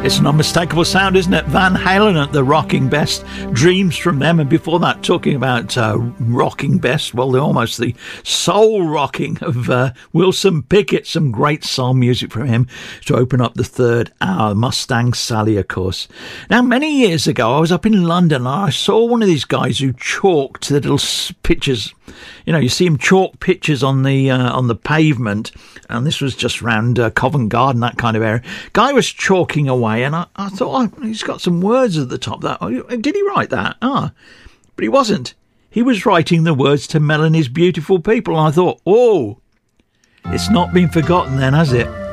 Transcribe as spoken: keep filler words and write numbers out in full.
It's an unmistakable sound, isn't it? Van Halen at the rocking best, Dreams from them, and before that talking about uh, rocking best, well, they're almost the soul rocking of uh, Wilson Pickett, some great soul music from him to open up the third hour. Mustang Sally, of course. Now, many years ago, I was up in London and I saw one of these guys who chalked the little pictures. You know, you see him chalk pictures on the uh, on the pavement, and this was just round uh, Covent Garden, that kind of area. Guy was chalking away, and I, I thought, oh, he's got some words at the top. That did he write that? Ah, but he wasn't. He was writing the words to Melanie's Beautiful People, and I thought, oh, it's not been forgotten then, has it?